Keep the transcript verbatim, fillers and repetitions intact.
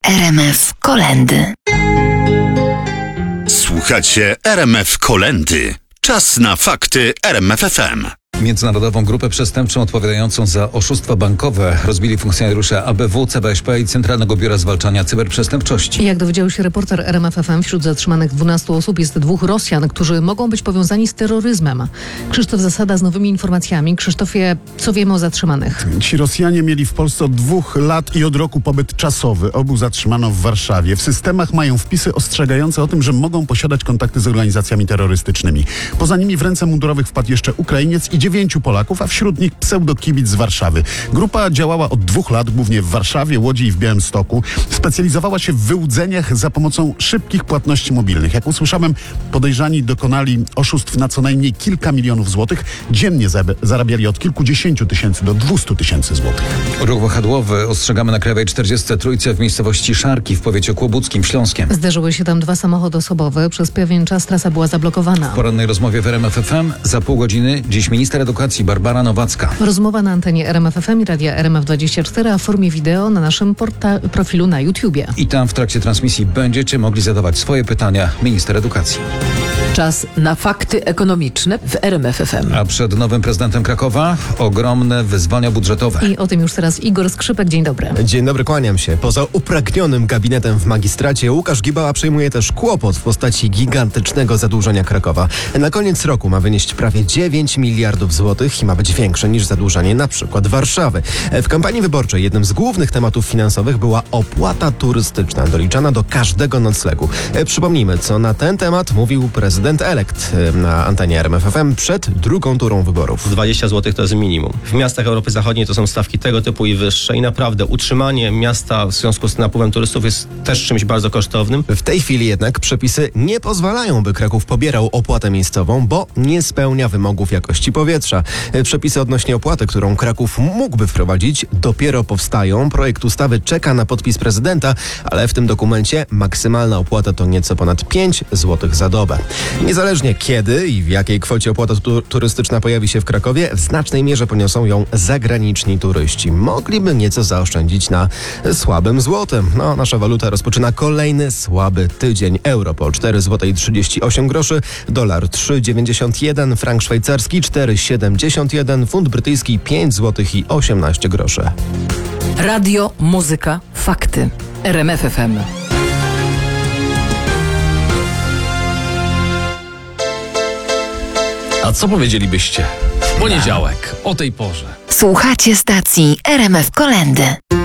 R M F Kolendy. Słuchacie R M F Kolendy. Czas na fakty R M F F M. Międzynarodową grupę przestępczą odpowiadającą za oszustwa bankowe rozbili funkcjonariusze A B W, C B S P i Centralnego Biura Zwalczania Cyberprzestępczości. Jak dowiedział się reporter R M F F M, wśród zatrzymanych dwunastu osób jest dwóch Rosjan, którzy mogą być powiązani z terroryzmem. Krzysztof Zasada z nowymi informacjami. Krzysztofie, co wiemy o zatrzymanych? Ci Rosjanie mieli w Polsce od dwóch lat i od roku pobyt czasowy. Obu zatrzymano w Warszawie. W systemach mają wpisy ostrzegające o tym, że mogą posiadać kontakty z organizacjami terrorystycznymi. Poza nimi w ręce mundurowych wpadł jeszcze Ukrainiec i dziewięciu Polaków, a wśród nich pseudokibic z Warszawy. Grupa działała od dwóch lat, głównie w Warszawie, Łodzi i w Białymstoku. Specjalizowała się w wyłudzeniach za pomocą szybkich płatności mobilnych. Jak usłyszałem, podejrzani dokonali oszustw na co najmniej kilka milionów złotych. Dziennie zarabiali od kilkudziesięciu tysięcy do dwustu tysięcy złotych. Ruch wahadłowy ostrzegamy na Krajowej czterdziestej trzy w miejscowości Szarki w powiecie kłobuckim Śląskiem. Zderzyły się tam dwa samochody osobowe. Przez pewien czas trasa była zablokowana. W porannej rozmowie w R M F F M za pół godziny dziś minister edukacji Barbara Nowacka. Rozmowa na antenie R M F F M i radia R M F dwadzieścia cztery, a w formie wideo na naszym porta- profilu na YouTubie. I tam w trakcie transmisji będziecie mogli zadawać swoje pytania minister edukacji. Czas na fakty ekonomiczne w R M F F M. A przed nowym prezydentem Krakowa ogromne wyzwania budżetowe. I o tym już teraz Igor Skrzypek. Dzień dobry. Dzień dobry, kłaniam się. Poza upragnionym gabinetem w magistracie Łukasz Gibała przejmuje też kłopot w postaci gigantycznego zadłużenia Krakowa. Na koniec roku ma wynieść prawie dziewięć miliardów złotych i ma być większe niż zadłużenie na przykład Warszawy. W kampanii wyborczej jednym z głównych tematów finansowych była opłata turystyczna doliczana do każdego noclegu. Przypomnijmy, co na ten temat mówił prezydent elekt na antenie R M F F M przed drugą turą wyborów. dwadzieścia złotych to jest minimum. W miastach Europy Zachodniej to są stawki tego typu i wyższe i naprawdę utrzymanie miasta w związku z napływem turystów jest też czymś bardzo kosztownym. W tej chwili jednak przepisy nie pozwalają, by Kraków pobierał opłatę miejscową, bo nie spełnia wymogów jakości powietrza. Przepisy odnośnie opłaty, którą Kraków mógłby wprowadzić, dopiero powstają. Projekt ustawy czeka na podpis prezydenta, ale w tym dokumencie maksymalna opłata to nieco ponad pięć złotych za dobę. Niezależnie kiedy i w jakiej kwocie opłata tu- turystyczna pojawi się w Krakowie, w znacznej mierze poniosą ją zagraniczni turyści. Mogliby nieco zaoszczędzić na słabym złotym. No, nasza waluta rozpoczyna kolejny słaby tydzień. Euro po cztery złote trzydzieści osiem groszy, dolar trzy dziewięćdziesiąt jeden, frank szwajcarski cztery siedemdziesiąt jeden, funt brytyjski pięć złotych i osiemnaście groszy. Radio, muzyka, fakty. R M F F M. A co powiedzielibyście w poniedziałek o tej porze? Słuchacie stacji R M F Kolendy.